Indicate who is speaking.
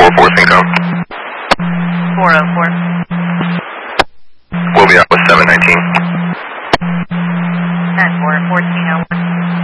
Speaker 1: 404 Cinco.
Speaker 2: 404.
Speaker 1: We'll be out with 719.